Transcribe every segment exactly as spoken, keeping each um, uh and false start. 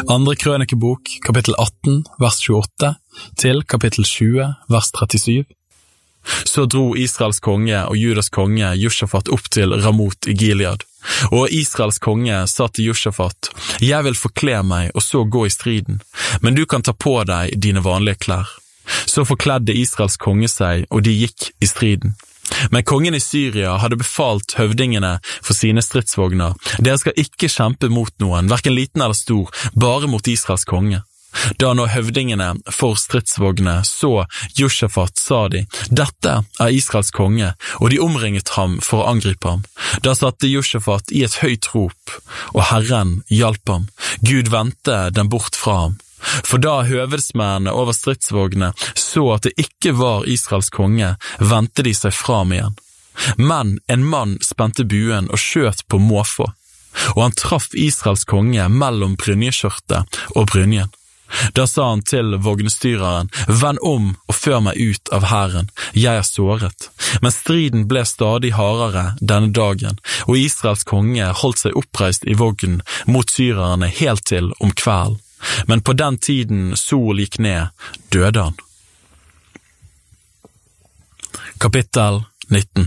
Andre krønikebok, kapittel atten, vers tjueåtte, til kapittel tjue, vers trettisju. Så dro Israels konge og Judas konge Josjafat opp til Ramot i Gilead. Og Israels konge sa til Josjafat, «Jeg vil forkle meg og så gå i striden, men du kan ta på deg dine vanlige klær.» Så forkledde Israels konge seg, og de gikk i striden. Men kongen i Syria hadde befalt høvdingene for sine stridsvogner, «Dere skal ikke kjempe mot noen, hverken liten eller stor, bare mot Israels konge.» Da nå høvdingene for stridsvognene så Josjafat, sa de, «Dette er Israels konge», og de omringet ham for å angripe ham. Da satte Josjafat i et høyt rop, og Herren hjalp ham. Gud vendte den bort fra ham. For da høvedsmennene over stridsvognene så at det ikke var Israels konge, vendte de seg fra ham igjen. Men en mann spente buen og skjøt på måfå, og han traff Israels konge mellom brynjeskjørtet og brynjen. Da sa han til vognstyreren, «Vend om og før meg ut av hæren, jeg er såret.» Men striden ble stadig hardere denne dagen, og Israels konge holdt seg oppreist i vognen mot syrerne helt til om kvelden. Men på den tiden sol gikk ned, døde han. Kapittel nitten.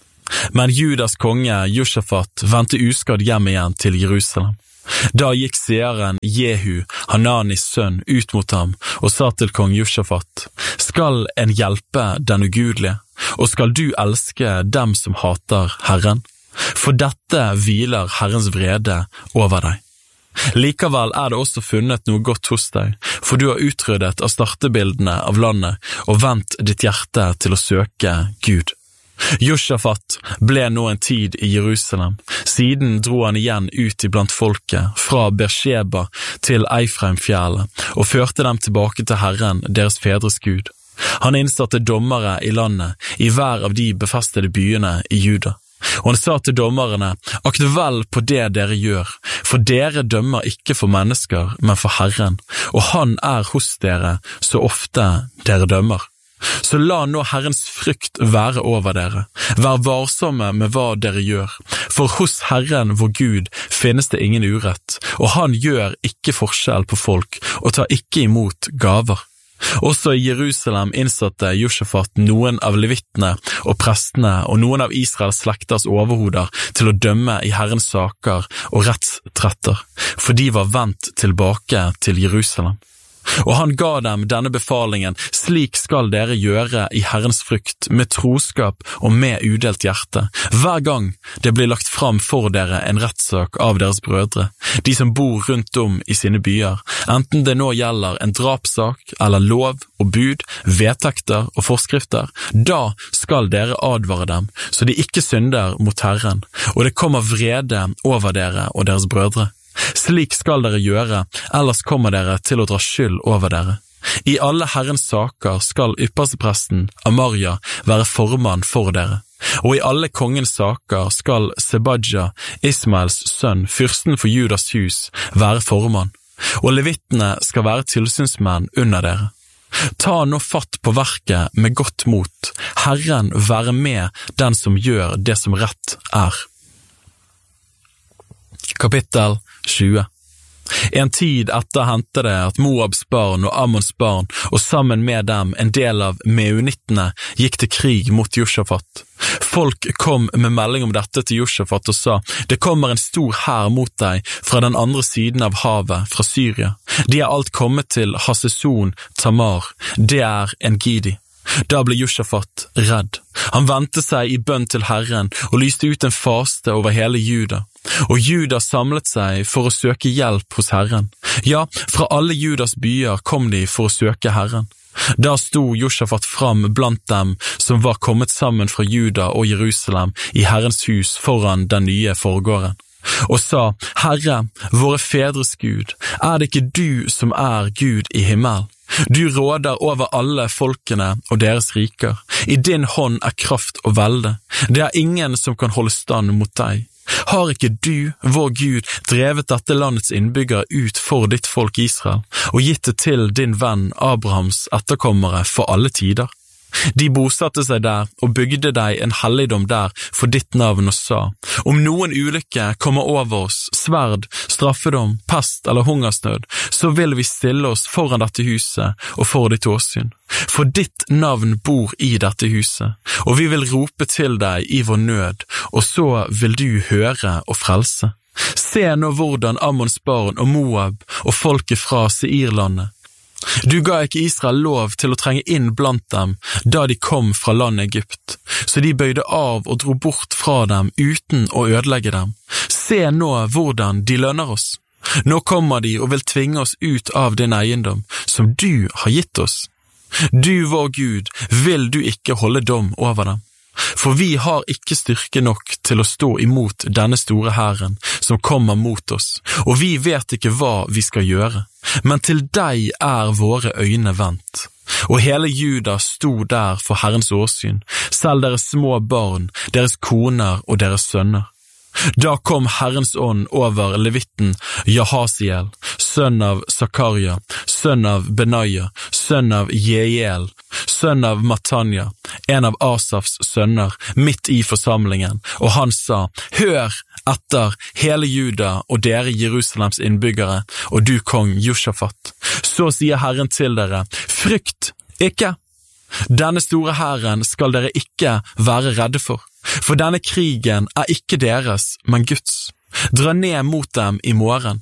Men Judas konge Josjafat vendte uskadd hjem igjen til Jerusalem. Da gikk seeren Jehu, Hananis sønn, ut mot ham og sa til kong Josjafat, «Skal en hjelpe den ugudelige, og skal du elske dem som hater Herren? For dette hviler Herrens vrede over deg. Likevel er det også funnet noe godt hos deg, for du har utryddet av startebildene av landet og vendt ditt hjerte til å søke Gud.» Josjafat ble nå en tid i Jerusalem. Siden dro han igjen ut iblant folket, fra Bersheba til Eifraimfjellet, og førte dem tilbake til Herren, deres fedres Gud. Han innsatte dommere i landet, i hver av de befestede byene i Juda. Og han sa til dommerne, «Akt vel på det dere gjør, for dere dømmer ikke for mennesker, men for Herren, og han er hos dere så ofte dere dømmer. Så la nå Herrens frykt være over dere. Vær varsomme med hva dere gjør, for hos Herren vår Gud finnes det ingen urett, og han gjør ikke forskjell på folk og tar ikke imot gaver.» Også i Jerusalem innsatte Josjafat noen av levittene og prestene og noen av Israels slekters overhoder til å dømme i Herrens saker og rettstretter, for de var vendt tilbake til Jerusalem. Og han ga dem denne befalingen, «Slik skal dere gjøre i Herrens frykt, med troskap og med udelt hjerte, hver gang det blir lagt fram for dere en rettssak av deres brødre, de som bor rundt om i sine byer, enten det nå gjelder en drapssak eller lov og bud, vedtekter og forskrifter, da skal dere advare dem, så de ikke synder mot Herren, og det kommer vrede over dere og deres brødre. Slik skal dere gjøre, ellers kommer dere til å dra skyld over dere. I alle Herrens saker skal ypperstepresten Amaria være formann for dere, og i alle kongens saker skal Sebadja, Ismaels sønn, fyrsten for Judas hus, være formann, og levittene skal være tilsynsmenn under dere. Ta nå fatt på verket med godt mot, Herren være med den som gjør det som rett er. Kapittel tjue. En tid etter hendte det at Moabs barn og Ammons barn, og sammen med dem en del av meunittene, gikk til krig mot Josjafat. Folk kom med melding om dette til Josjafat og sa, «Det kommer en stor hær mot deg fra den andre siden av havet, fra Syria. De er alt kommet til Haseson Tamar, det er en Gidi.» Da ble Josjafat redd. Han vendte seg i bønn til Herren og lyste ut en faste over hele Juda. Og Juda samlet seg for å søke hjelp hos Herren. Ja, fra alle Judas byer kom de for å søke Herren. Da sto Josjafat fram blant dem som var kommet sammen fra Juda og Jerusalem i Herrens hus foran den nye forgården, og sa, «Herre, våre fedres Gud, er det ikke du som er Gud i himmelen? Du råder over alle folkene og deres riker. I din hånd er kraft og velde. Det er ingen som kan holde stand mot deg. Har ikke du, vår Gud, drevet dette landets innbyggere ut for ditt folk Israel, og gitt det til din venn Abrahams etterkommere for alle tider? De bosatte seg der og bygde deg en helligdom der for ditt navn og sa, om noen ulykke kommer over oss, sverd, straffedom, pest eller hungersnød, så vil vi stille oss foran dette huset og for ditt åsyn. For ditt navn bor i dette huset, og vi vil rope til deg i vår nød, og så vil du høre og frelse. Se nå hvordan Ammons barn og Moab og folket fra Seirlandet. Du ga ikke Israel lov til å trenge inn blant dem da de kom fra landet Egypt, så de bøyde av og dro bort fra dem uten å ødelegge dem. Se nå hvordan de lønner oss. Nå kommer de og vil tvinge oss ut av din eiendom, som du har gitt oss. Du, vår Gud, vil du ikke holde dom over dem. For vi har ikke styrke nok til å stå imot denne store hæren som kommer mot oss, og vi vet ikke hva vi skal gjøre, men til deg er våre øyne vendt. Og hele Juda sto der for Herrens åsyn, selv deres små barn, deres koner og deres sønner. Da kom Herrens ånd over levitten Jahasiel, sønn av Zakaria, sønn av Benaja, sønn av Jeiel, sønn av Matanja, en av Asafs sønner, midt i forsamlingen, og han sa, hør etter hele Juda og dere Jerusalems innbyggere, og du kong Josafat. Så sier Herren til dere, frykt ikke! Denne store hæren skal dere ikke være redde for, for denne krigen er ikke deres, men Guds. Dra ned mot dem i morgen.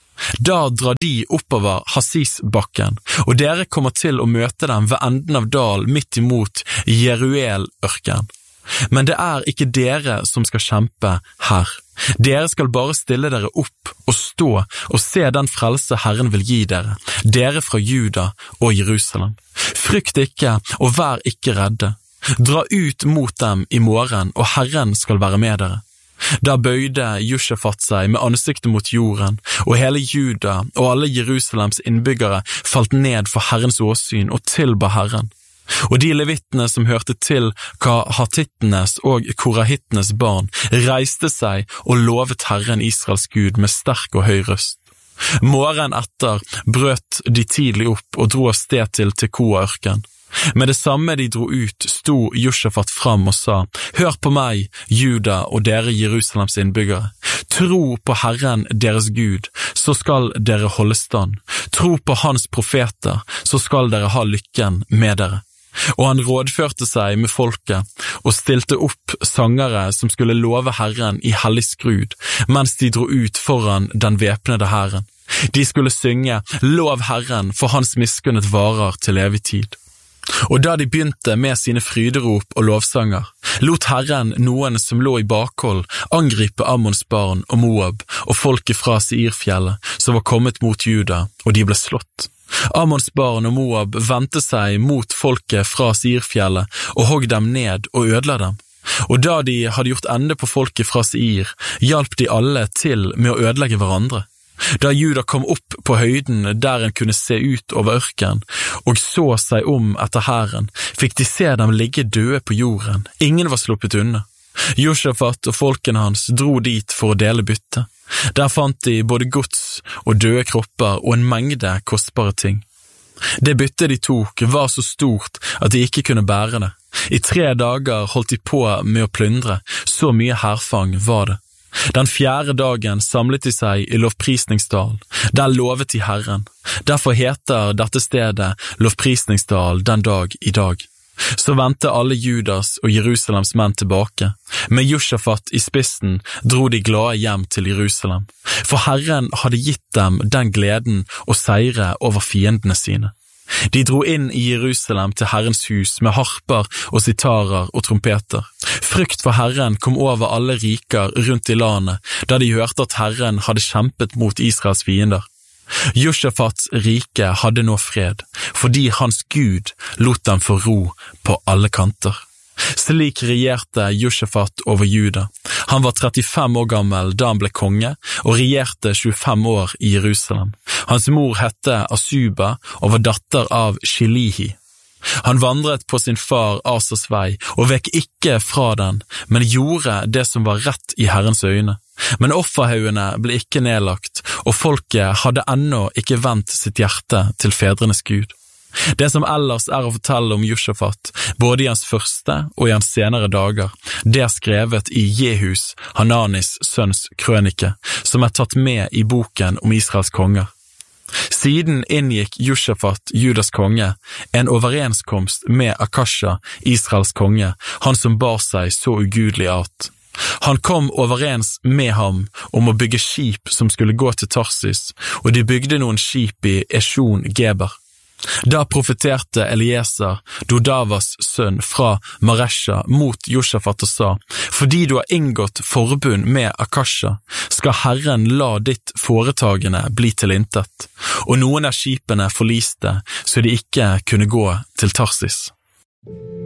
Da drar de oppover Hasisbakken, og dere kommer til å møte dem ved enden av dal midt imot Jeruel-ørken. Men det er ikke dere som skal kjempe her. Dere skal bare stille dere opp og stå og se den frelse Herren vil gi dere, dere fra Juda og Jerusalem. Frykt ikke og vær ikke redde. Dra ut mot dem i morgen, og Herren skal være med dere. Da bøyde Josafat seg med ansiktet mot jorden, og hele Juda og alle Jerusalems innbyggere falt ned for Herrens åsyn og tilba Herren. Og de levittene som hørte til Kahatittenes og Korahittenes barn reiste seg og lovet Herren Israels Gud med sterk og høy røst. Morgen etter brøt de tidlig opp og dro av sted til Tekoa-ørken. Med det samme de dro ut, sto Josafat fram og sa, hør på meg, Juda og dere Jerusalems innbyggere. Tro på Herren deres Gud, så skal dere holde stand. Tro på hans profeter, så skal dere ha lykken med dere. Og han rådførte seg med folket og stilte opp sangere som skulle love Herren i hellig skrud, mens de dro ut foran den væpnede hæren. De skulle synge, lov Herren, for hans miskunnet varer til evig tid. Og da de begynte med sine fryderop og lovsanger, lot Herren noen som lå i bakhold angripe Ammons barn og Moab og folket fra Seirfjellet som var kommet mot Juda, og de ble slått. Ammons barn og Moab vendte seg mot folket fra Seirfjellet og hogg dem ned og ødela dem. Og da de hadde gjort ende på folket fra Seir, hjalp de alle til med å ødelegge hverandre. Da Juda kom opp på høyden der en kunne se ut over ørken, og så seg om etter hæren, fikk de se dem ligge døde på jorden. Ingen var sluppet unna. Josafat og folkene hans dro dit for å dele bytte. Der fant de både gods og døde kropper og en mengde kostbare ting. Det byttet de tok var så stort at de ikke kunne bære det. I tre dager holdt de på med å plyndre, så mye herfang var det. Den fjerde dagen samlet de seg i lovprisningsdal, der lovet de Herren. Derfor heter dette stedet lovprisningsdal den dag i dag. Så vendte alle Judas og Jerusalems menn tilbake. Med Josafat i spissen dro de glade hjem til Jerusalem, for Herren hadde gitt dem den gleden å seire over fiendene sine. De dro inn i Jerusalem til Herrens hus med harper og sitarer og trompeter. Frykt for Herren kom over alle riker rundt i landet, da de hørte at Herren hadde kjempet mot Israels fiender. Josafats rike hadde nå fred, fordi hans Gud lot dem få ro på alle kanter. Slik regjerte Josafat over Juda. Han var trettifem år gammel da han ble konge, og regjerte tjuefem år i Jerusalem. Hans mor hette Asuba og var datter av Shilihi. Han vandret på sin far Asas vei, og vek ikke fra den, men gjorde det som var rett i Herrens øyne. Men offerhaugene ble ikke nedlagt, og folket hadde ennå ikke vendt sitt hjerte til fedrenes Gud. Det som ellers er å fortelle om Josjafat, både i hans første og i hans senere dager, det er skrevet i Jehus, Hananis sønns krønike, som er tatt med i boken om Israels konger. Siden inngikk Josjafat, Judas konge, en overenskomst med Akasha, Israels konge, han som bar seg så ugudelig at. Han kom overens med ham om å bygge skip som skulle gå til Tarsis, og de bygde noen skip i Esjon Geber. Da profeterte Elieser, Dodavas sønn fra Maresha, mot Josjafat og sa, fordi du har inngått forbund med Akasha, skal Herren la ditt foretagende bli til intet, og noen av skipene forliste, så de ikke kunne gå til Tarsis.